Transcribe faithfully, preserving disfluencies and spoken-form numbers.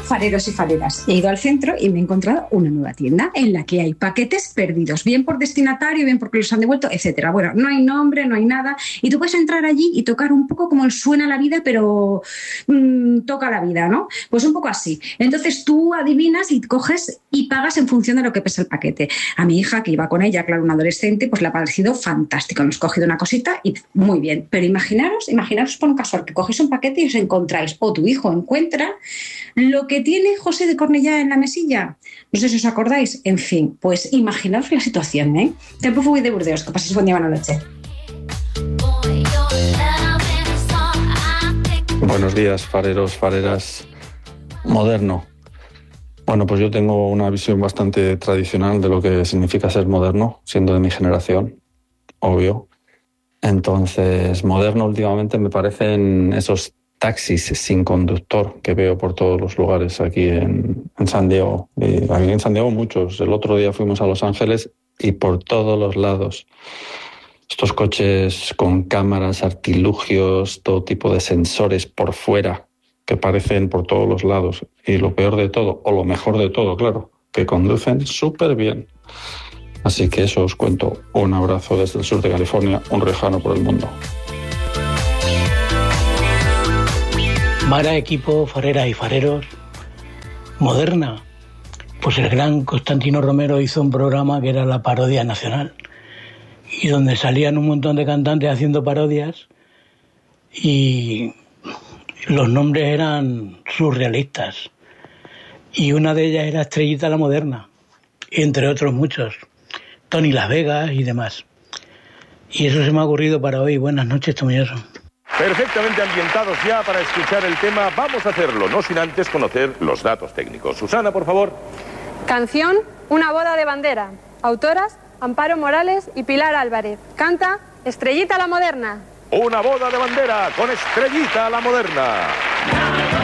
fareros y fareras. He ido al centro y me he encontrado una nueva tienda en la que hay paquetes perdidos, bien por destinatario, bien porque los han devuelto, etcétera. Bueno, no hay nombre, no hay nada. Y tú puedes entrar allí y tocar un poco como suena la vida, pero mmm, toca la vida, ¿no? Pues un poco así. Entonces tú adivinas y coges y pagas en función de lo que pesa el paquete. A mi hija, que iba con ella, claro, una adolescente, pues le ha parecido fantástico. Hemos cogido una cosita y muy bien. Pero imaginaros, imaginaros por un casual que cogéis un paquete y os encontráis, o tu hijo encuentra lo que tiene José de Cornellá en la mesilla. No sé si os acordáis. En fin, pues imaginaos la situación, ¿eh? Tempo fui de Burdeos, que paséis buen día, buena noche. Buenos días, fareros, fareras. Moderno. Bueno, pues yo tengo una visión bastante tradicional de lo que significa ser moderno, siendo de mi generación, obvio. Entonces, moderno últimamente me parecen esos taxis sin conductor que veo por todos los lugares aquí en, en San Diego. Y aquí en San Diego muchos. El otro día fuimos a Los Ángeles y por todos los lados. Estos coches con cámaras, artilugios, todo tipo de sensores por fuera que aparecen por todos los lados. Y lo peor de todo, o lo mejor de todo, claro, que conducen súper bien. Así que eso os cuento. Un abrazo desde el sur de California, un riojano por el mundo. Mara, equipo, fareras y fareros. Moderna. Pues el gran Constantino Romero hizo un programa que era la parodia nacional y donde salían un montón de cantantes haciendo parodias y los nombres eran surrealistas y una de ellas era Estrellita la Moderna, entre otros muchos, Tony Las Vegas y demás. Y eso se me ha ocurrido para hoy. Buenas noches, Tomelloso. Perfectamente ambientados ya para escuchar el tema, vamos a hacerlo, no sin antes conocer los datos técnicos. Susana, por favor. Canción, Una boda de bandera. Autoras, Amparo Morales y Pilar Álvarez. Canta, Estrellita la Moderna. Una boda de bandera con Estrellita la Moderna.